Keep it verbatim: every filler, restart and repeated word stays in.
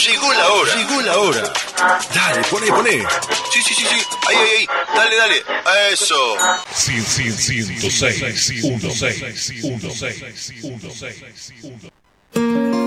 Llegó la hora. Llegó la hora. Dale, poné, poné. Sí, sí, sí, sí. Ahí, ahí, ahí. Dale, dale. Eso. ciento seis, ciento seis, ciento seis, ciento seis, ciento seis.